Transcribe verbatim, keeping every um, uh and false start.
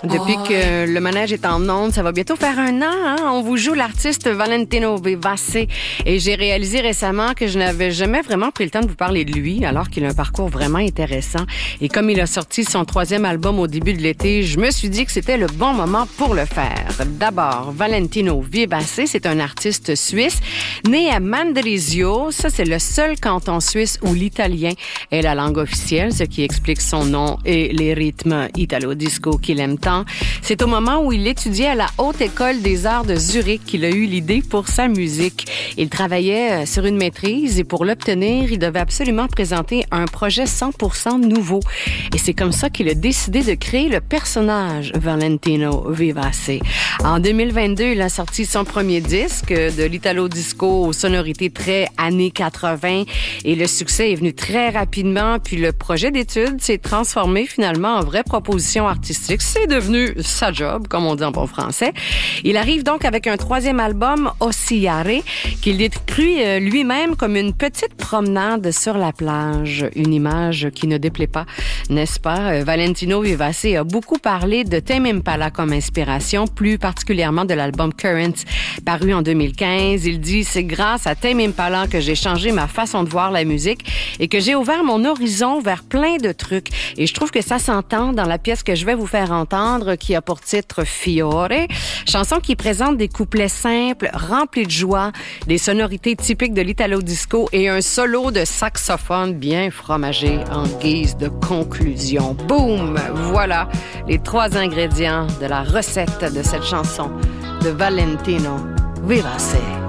Depuis oh, que le manège est en onde, ça va bientôt faire un an. Hein? On vous joue l'artiste Valentino Vivace. Et j'ai réalisé récemment que je n'avais jamais vraiment pris le temps de vous parler de lui, alors qu'il a un parcours vraiment intéressant. Et comme il a sorti son troisième album au début de l'été, je me suis dit que c'était le bon moment pour le faire. D'abord, Valentino Vivace, c'est un artiste suisse, né à Mendrisio. Ça, c'est le seul canton suisse où l'italien est la langue officielle, ce qui explique son nom et les rythmes italo-disco qu'il aime tant. C'est au moment où il étudiait à la Haute École des Arts de Zurich qu'il a eu l'idée pour sa musique. Il travaillait sur une maîtrise et pour l'obtenir, il devait absolument présenter un projet cent pour cent nouveau. Et c'est comme ça qu'il a décidé de créer le personnage Valentino Vivace. En deux mille vingt-deux, il a sorti son premier disque de l'italo-disco aux sonorités très années quatre-vingts et le succès est venu très rapidement. Puis le projet d'études s'est transformé finalement en vraie proposition artistique. C'est devenu sa job, comme on dit en bon français. Il arrive donc avec un troisième album, Oscillare, qu'il décrit lui-même comme une petite promenade sur la plage. Une image qui ne déplaît pas, n'est-ce pas? Valentino Vivace a beaucoup parlé de Tame Impala comme inspiration, plus particulièrement de l'album Currents, paru en deux mille quinze. Il dit, c'est grâce à Tame Impala que j'ai changé ma façon de voir la musique et que j'ai ouvert mon horizon vers plein de trucs. Et je trouve que ça s'entend dans la pièce que je vais vous faire entendre, qui a pour titre Fiore, chanson qui présente des couplets simples, remplis de joie, des sonorités typiques de l'italo-disco et un solo de saxophone bien fromagé en guise de conclusion. Boum! Voilà les trois ingrédients de la recette de cette chanson de Valentino Vivace.